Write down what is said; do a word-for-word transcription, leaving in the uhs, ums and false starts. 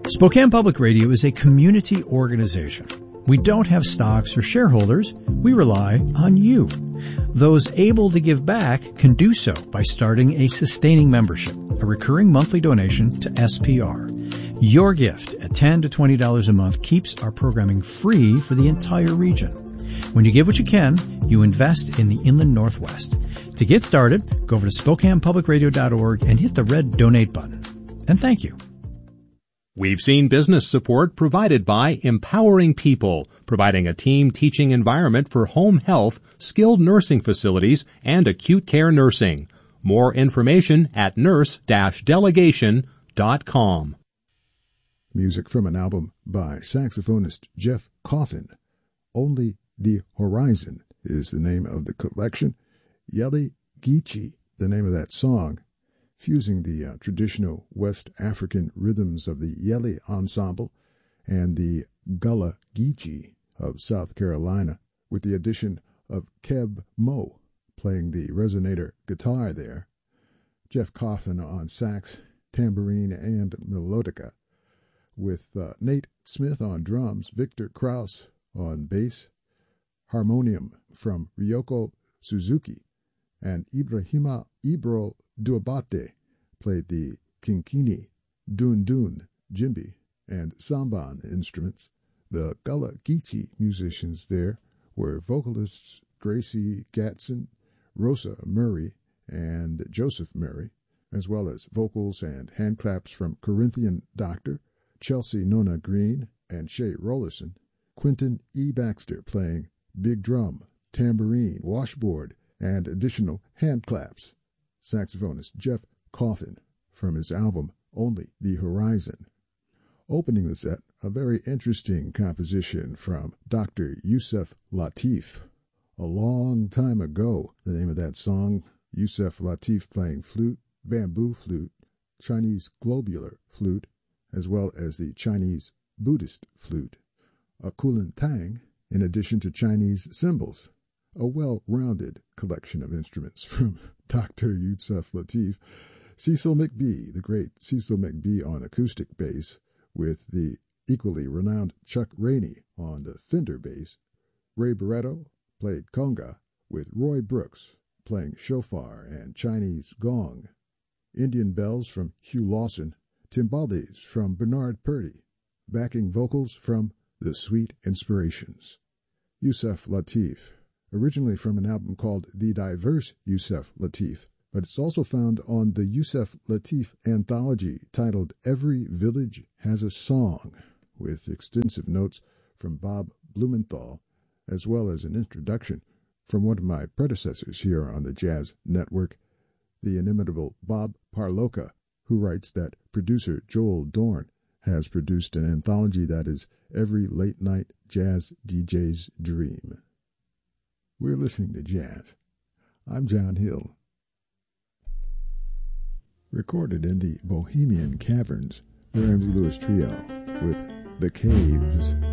Spokane Public Radio is a community organization. We don't have stocks or shareholders. We rely on you. Those able to give back can do so by starting a sustaining membership, a recurring monthly donation to S P R. Your gift at ten to twenty dollars a month keeps our programming free for the entire region. When you give what you can, you invest in the Inland Northwest. To get started, go over to Spokane Public Radio dot org and hit the red donate button. And thank you. We've seen business support provided by Empowering People, providing a team teaching environment for home health, skilled nursing facilities, and acute care nursing. More information at nurse dash delegation dot com. Music from an album by saxophonist Jeff Coffin. Only the Horizon is the name of the collection. Yele Geechee, the name of that song, fusing the uh, traditional West African rhythms of the Yele Ensemble and the Gullah Geechee of South Carolina, with the addition of Keb Mo playing the resonator guitar there, Jeff Coffin on sax, tambourine, and melodica, with uh, Nate Smith on drums, Victor Krause on bass, harmonium from Ryoko Suzuki, and Ibrahima Ibro Duabate played the kinkini, dun dun, djembe, and samban instruments. The Gullah Geechee musicians there were vocalists Gracie Gatson, Rosa Murray, and Joseph Murray, as well as vocals and handclaps from Corinthian Doctor, Chelsea Nona Green, and Shay Rollerson. Quentin E. Baxter playing big drum, tambourine, washboard, and additional handclaps. Saxophonist Jeff Coffin from his album Only the Horizon. Opening the set, a very interesting composition from Doctor Yusef Lateef. A long time ago, the name of that song, Yusef Lateef playing flute, bamboo flute, Chinese globular flute, as well as the Chinese Buddhist flute, a kulintang, in addition to Chinese cymbals. A well-rounded collection of instruments from Doctor Yusef Lateef. Cecil McBee, the great Cecil McBee on acoustic bass, with the equally renowned Chuck Rainey on the Fender bass. Ray Barretto played conga, with Roy Brooks playing shofar and Chinese gong. Indian bells from Hugh Lawson, timbales from Bernard Purdy, backing vocals from The Sweet Inspirations. Yusef Lateef, originally from an album called The Diverse Yusef Lateef, but it's also found on the Yusef Lateef anthology titled Every Village Has a Song, with extensive notes from Bob Blumenthal, as well as an introduction from one of my predecessors here on the Jazz Network, the inimitable Bob Parloka, who writes that producer Joel Dorn has produced an anthology that is every late-night jazz D J's dream. We're listening to jazz. I'm John Hill. Recorded in the Bohemian Caverns, the Ramsey Lewis Trio with The Caves.